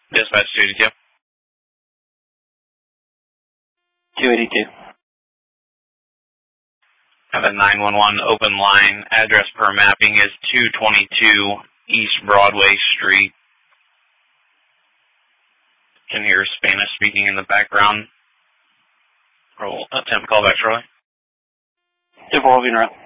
Dispatch 282. 282. I have a 911 open line. Address per mapping is 222 East Broadway Street. Can hear Spanish speaking in the background. Roll attempt callback shortly. 2-4 will be in route.